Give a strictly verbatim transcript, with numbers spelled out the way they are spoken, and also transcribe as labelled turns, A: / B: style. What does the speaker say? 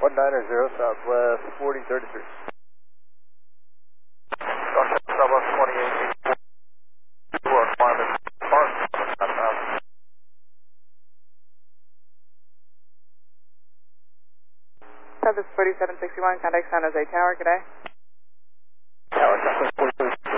A: one niner zero, Southwest forty thirty-three.
B: Southwest twenty-eight, four, climate, park,
C: Southwest forty-seven sixty-one, contact San Jose Tower, good day.